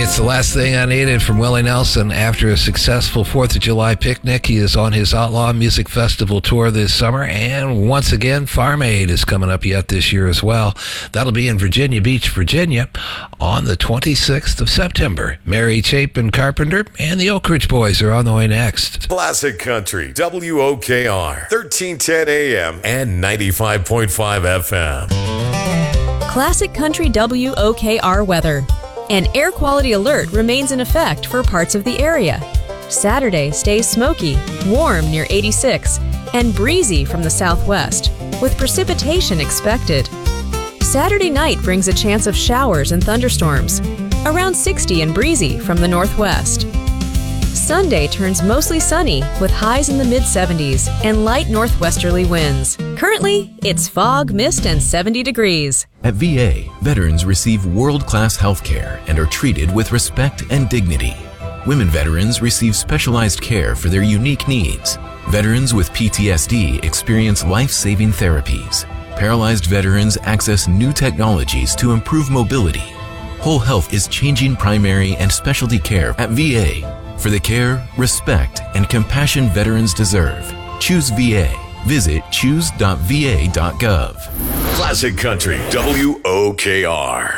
It's the last thing I needed from Willie Nelson. After a successful 4th of July picnic, he is on his Outlaw Music Festival tour this summer. And once again, Farm Aid is coming up yet this year as well. That'll be in Virginia Beach, Virginia on the 26th of September. Mary Chapin Carpenter and the Oak Ridge Boys are on the way next. Classic Country, WOKR, 1310 AM and 95.5 FM. Classic Country WOKR weather. An air quality alert remains in effect for parts of the area. Saturday stays smoky, warm near 86, and breezy from the southwest, with precipitation expected. Saturday night brings a chance of showers and thunderstorms, around 60 and breezy from the northwest. Sunday turns mostly sunny with highs in the mid-70s and light northwesterly winds. Currently, it's fog, mist, and 70 degrees. At VA, veterans receive world-class health care and are treated with respect and dignity. Women veterans receive specialized care for their unique needs. Veterans with PTSD experience life-saving therapies. Paralyzed veterans access new technologies to improve mobility. Whole Health is changing primary and specialty care at VA for the care, respect, and compassion veterans deserve. Choose VA. Visit choose.va.gov. Classic Country, WOKR.